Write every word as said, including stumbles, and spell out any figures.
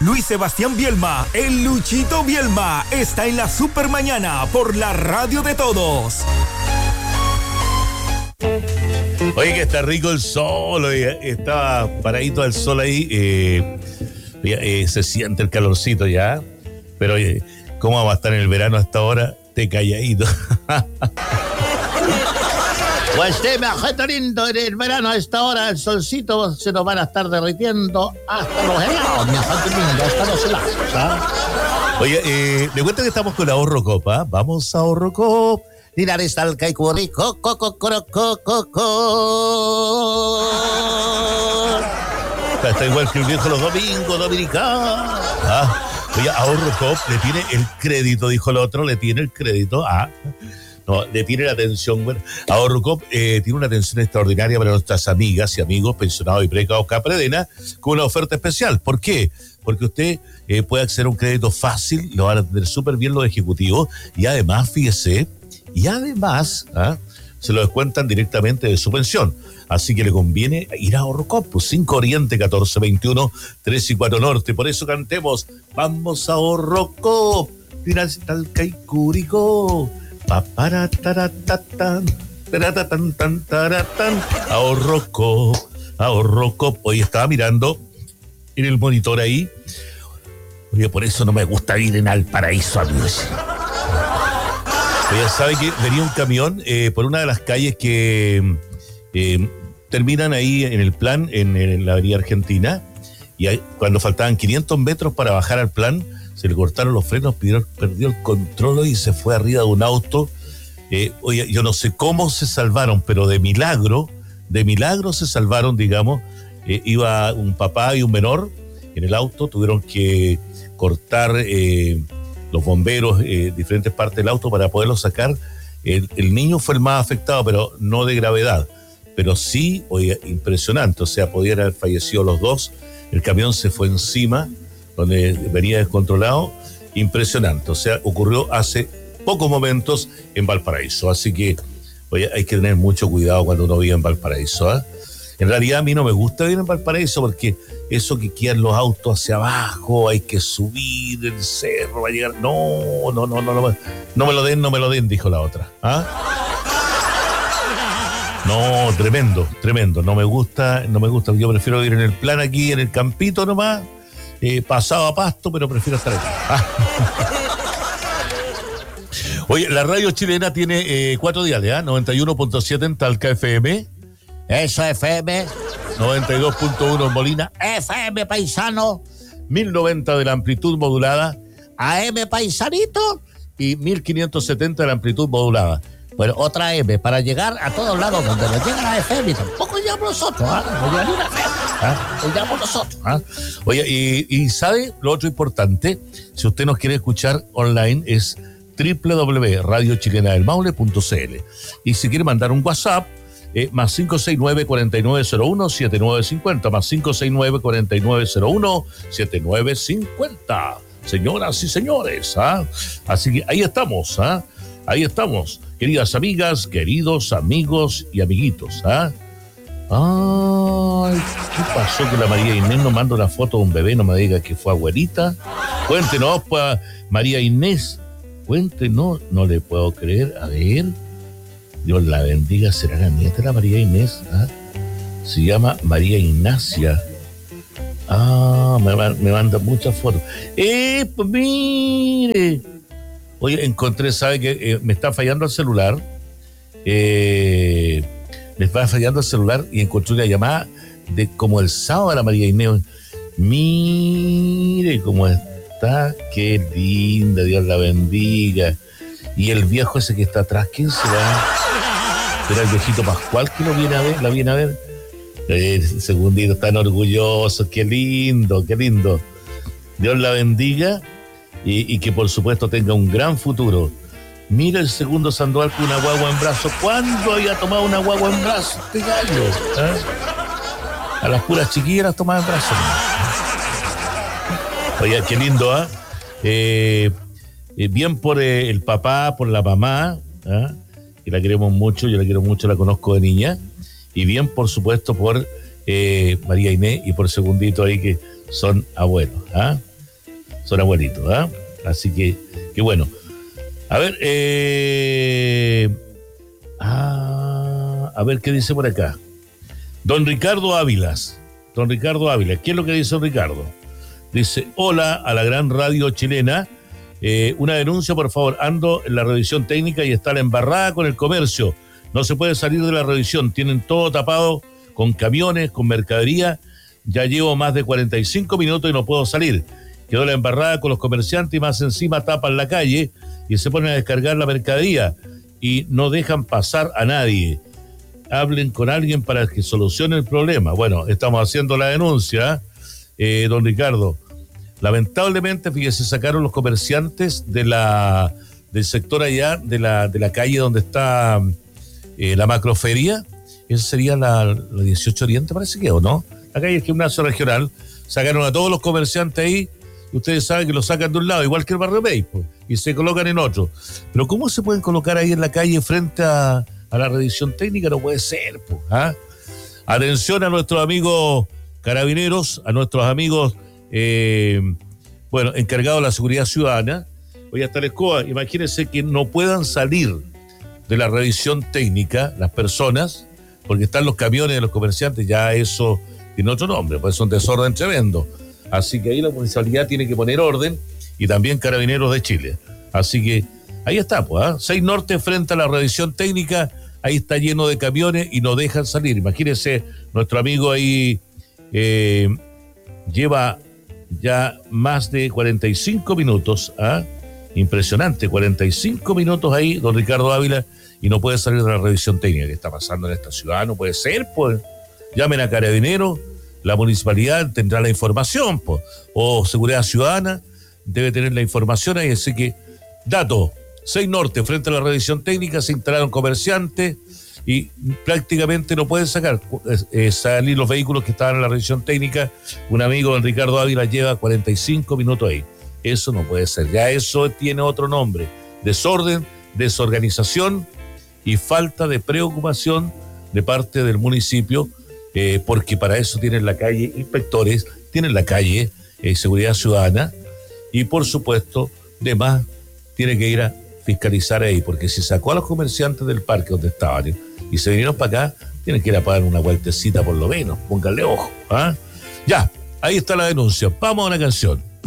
Luis Sebastián Bielma, el Luchito Bielma, está en la Supermañana por la radio de todos. Oye, que está rico el sol, oye, está paradito el sol ahí, eh, eh, se siente el calorcito ya, pero oye, ¿cómo va a estar en el verano hasta ahora? Te calladito. Pues sí, mi ajito lindo, en el verano a esta hora el solcito se nos van a estar derritiendo hasta los helados, mi ajito lindo, hasta los helados, ¿sabes? Oye, eh, le cuento que estamos con Ahorro Cop, ¿ah? Vamos a Ahorro Cop. Linares, Talca y Currico, coco, coco, coco, coco. Está igual que el viejo los domingos, dominicanos. Ah, oye, Ahorro Cop le tiene el crédito, dijo el otro, le tiene el crédito a... No, le tiene la atención. Bueno, Ahorro Cop eh, tiene una atención extraordinaria para nuestras amigas y amigos pensionados y precados Capredena con una oferta especial. ¿Por qué? Porque usted eh, puede acceder a un crédito fácil, lo van a tener súper bien los ejecutivos y además, fíjese, y además ¿ah? se lo descuentan directamente de su pensión. Así que le conviene ir a Ahorro Cop, pues cinco Oriente, catorce veintiuno, tres y cuatro Norte. Por eso cantemos, vamos a Ahorro Cop, Linares, Talca y Curicó. Ahorro Cop, Ahorro Cop. Hoy estaba mirando en el monitor ahí. Oye, por eso no me gusta ir en Valparaíso, amigos. Oye, ¿sabe que venía un camión eh, por una de las calles que eh, terminan ahí en el plan, en, en la avenida Argentina? Y ahí, cuando faltaban quinientos metros para bajar al plan, se le cortaron los frenos, perdió, perdió el control y se fue arriba de un auto. Eh, oye, yo no sé cómo se salvaron, pero de milagro, de milagro se salvaron, digamos. Eh, iba un papá y un menor en el auto, tuvieron que cortar eh, los bomberos, eh, diferentes partes del auto para poderlo sacar. El, el niño fue el más afectado, pero no de gravedad. Pero sí, oye, impresionante, o sea, podían haber fallecido los dos. El camión se fue encima, donde venía descontrolado, impresionante. O sea, ocurrió hace pocos momentos en Valparaíso. Así que, oye, hay que tener mucho cuidado cuando uno vive en Valparaíso, ¿eh? En realidad a mí no me gusta vivir en Valparaíso porque eso que quedan los autos hacia abajo, hay que subir el cerro, va a llegar... No, no, no, no, no, no me lo den, no me lo den, dijo la otra. ¿Ah? No, tremendo, tremendo. No me gusta, no me gusta. Yo prefiero vivir en el plan aquí, en el campito nomás, eh, pasado a pasto, pero prefiero estar aquí. ¿Ah? Oye, la radio chilena tiene eh, cuatro diales, ¿eh? noventa y uno punto siete en Talca F M. Eso F M. noventa y dos punto uno en Molina. F M, paisano. mil noventa de la amplitud modulada. A M, paisanito. Y mil quinientos setenta de la amplitud modulada. Bueno, otra M, para llegar a todos lados donde nos llega la F M. Tampoco llegamos nosotros, ¿ah? ¿eh? No llega ni una F M. ¿Ah? No llegamos nosotros. ¿Ah? Oye, y, y ¿sabe lo otro importante? Si usted nos quiere escuchar online es doble u doble u doble u punto radio chilena del maule punto c l. Y si quiere mandar un WhatsApp, eh, más cinco seis nueve, cuatro nueve cero uno, siete nueve cinco cero, más cinco seis nueve, cuatro nueve cero uno, siete nueve cinco cero. Señoras y señores, ¿ah? Así que ahí estamos, ¿ah? Ahí estamos, queridas amigas, queridos amigos y amiguitos, ¿ah? Ay, ¿qué pasó que la María Inés nos manda una foto de un bebé? No me diga que fue abuelita. Cuéntenos, pues, María Inés. Cuéntenos, no le puedo creer. A ver, Dios la bendiga, ¿será la nieta de la María Inés? ¿Ah? Se llama María Ignacia. Ah, me, me manda muchas fotos. ¡Eh, pues mire! Oye, encontré, ¿sabe que eh, me está fallando el celular? Eh, me está fallando el celular y encontré una llamada de como el sábado de la María Inés. Mire cómo está, qué linda, Dios la bendiga. Y el viejo ese que está atrás, ¿quién será? ¿Será el viejito Pascual que lo viene a ver? ¿La viene a ver? Eh, segundito, están orgullosos, qué lindo, qué lindo. Dios la bendiga y, y que por supuesto tenga un gran futuro. Mira el segundo Sandoval con una guagua en brazo. ¿Cuándo había tomado una guagua en brazo este gallo? ¿Eh? A las puras chiquillas las tomaba en brazo. Oye, qué lindo, ¿ah? ¿eh? Eh, bien por eh, el papá, por la mamá, ¿eh? Que la queremos mucho, yo la quiero mucho, la conozco de niña. Y bien, por supuesto, por eh, María Inés y por Segundito ahí que son abuelos, ¿ah? son abuelitos, ¿ah? Así que, que bueno. A ver, eh, ah, a ver qué dice por acá. Don Ricardo Ávilas. Don Ricardo Ávila. ¿Qué es lo que dice don Ricardo? Dice, hola a la gran radio chilena. Eh, una denuncia, por favor. Ando en la revisión técnica y está la embarrada con el comercio. No se puede salir de la revisión. Tienen todo tapado con camiones, con mercadería. Ya llevo más de cuarenta y cinco minutos y no puedo salir. Quedó la embarrada con los comerciantes y más encima tapan la calle y se ponen a descargar la mercadería y no dejan pasar a nadie. Hablen con alguien para que solucione el problema. Bueno, estamos haciendo la denuncia, eh, don Ricardo. Lamentablemente, fíjese, sacaron los comerciantes de la del sector allá, de la, de la calle donde está eh, la macroferia. Esa sería la, la dieciocho Oriente, parece que, ¿o no? La calle del Gimnasio Regional. Sacaron a todos los comerciantes ahí. Y ustedes saben que los sacan de un lado, igual que el barrio Bay, pues, y se colocan en otro. Pero ¿cómo se pueden colocar ahí en la calle frente a, a la revisión técnica? No puede ser, pues, ¿ah? Atención a nuestros amigos carabineros, a nuestros amigos, eh, bueno, encargados de la seguridad ciudadana. Oye, hasta la escoba, imagínense que no puedan salir de la revisión técnica las personas, porque están los camiones de los comerciantes, ya eso tiene otro nombre, pues es un desorden tremendo. Así que ahí la municipalidad tiene que poner orden y también Carabineros de Chile. Así que ahí está, pues, ¿eh? seis Norte frente a la revisión técnica, ahí está lleno de camiones y no dejan salir. Imagínense, nuestro amigo ahí eh, lleva ya más de cuarenta y cinco minutos, ¿ah? Impresionante, cuarenta y cinco minutos ahí, don Ricardo Ávila, y no puede salir de la revisión técnica. ¿Qué está pasando en esta ciudad? No puede ser, pues. Llamen a Carabineros. La municipalidad tendrá la información, pues, o Seguridad Ciudadana debe tener la información ahí. Así que, dato, seis Norte, frente a la revisión técnica, se instalaron comerciantes y prácticamente no pueden sacar eh, salir los vehículos que estaban en la revisión técnica. Un amigo, don Ricardo Ávila, lleva cuarenta y cinco minutos ahí. Eso no puede ser, ya eso tiene otro nombre: desorden, desorganización y falta de preocupación de parte del municipio. Eh, porque para eso tienen la calle inspectores, tienen la calle eh, seguridad ciudadana y por supuesto de más tiene que ir a fiscalizar ahí, porque si sacó a los comerciantes del parque donde estaban y se vinieron para acá, tienen que ir a pagar una vueltecita por lo menos, pónganle ojo, ¿ah? Ya, ahí está la denuncia, vamos a una canción.